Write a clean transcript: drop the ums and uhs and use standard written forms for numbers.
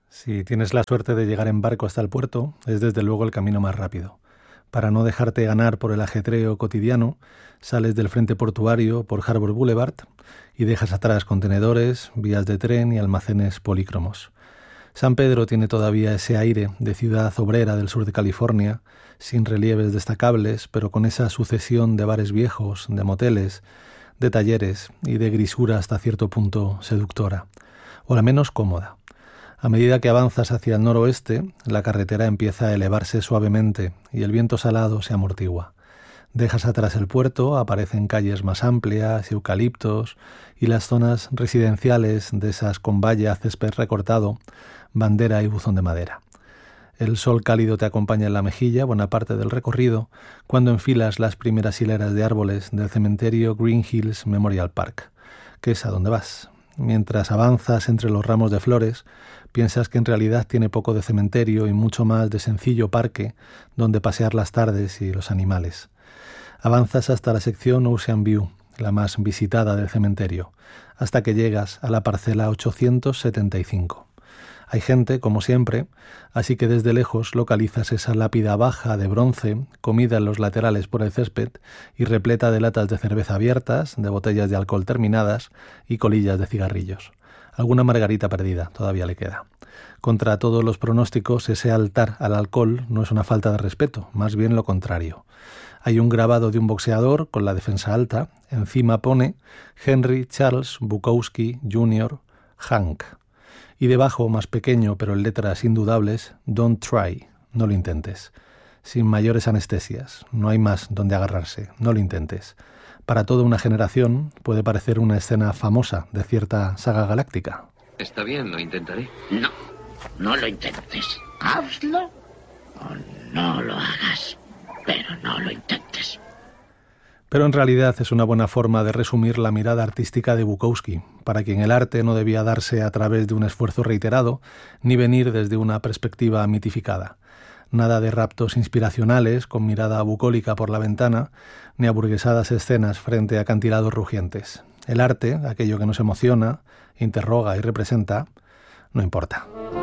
Si tienes la suerte de llegar en barco hasta el puerto, es desde luego el camino más rápido. Para no dejarte ganar por el ajetreo cotidiano, sales del frente portuario por Harbour Boulevard y dejas atrás contenedores, vías de tren y almacenes polícromos. San Pedro tiene todavía ese aire de ciudad obrera del sur de California, sin relieves destacables, pero con esa sucesión de bares viejos, de moteles, de talleres y de grisura hasta cierto punto seductora, o la menos cómoda. A medida que avanzas hacia el noroeste, la carretera empieza a elevarse suavemente y el viento salado se amortigua. Dejas atrás el puerto, aparecen calles más amplias, eucaliptos y las zonas residenciales de esas con valla, césped recortado, bandera y buzón de madera. El sol cálido te acompaña en la mejilla buena parte del recorrido cuando enfilas las primeras hileras de árboles del cementerio Green Hills Memorial Park, que es a donde vas. Mientras avanzas entre los ramos de flores, piensas que en realidad tiene poco de cementerio y mucho más de sencillo parque donde pasear las tardes y los animales. Avanzas hasta la sección Ocean View, la más visitada del cementerio, hasta que llegas a la parcela 875. Hay gente, como siempre, así que desde lejos localizas esa lápida baja de bronce, comida en los laterales por el césped y repleta de latas de cerveza abiertas, de botellas de alcohol terminadas y colillas de cigarrillos. Alguna margarita perdida todavía le queda. Contra todos los pronósticos, ese altar al alcohol no es una falta de respeto, más bien lo contrario. Hay un grabado de un boxeador con la defensa alta, encima pone Henry Charles Bukowski Jr. Hank. Y debajo, más pequeño, pero en letras indudables, Don't try, no lo intentes. Sin mayores anestesias, no hay más donde agarrarse, no lo intentes. Para toda una generación puede parecer una escena famosa de cierta saga galáctica. Está bien, lo intentaré. No, no lo intentes. Hazlo o no lo hagas, pero no lo intentes. Pero en realidad es una buena forma de resumir la mirada artística de Bukowski, para quien el arte no debía darse a través de un esfuerzo reiterado, ni venir desde una perspectiva mitificada. Nada de raptos inspiracionales con mirada bucólica por la ventana, ni aburguesadas escenas frente a acantilados rugientes. El arte, aquello que nos emociona, interroga y representa, no importa.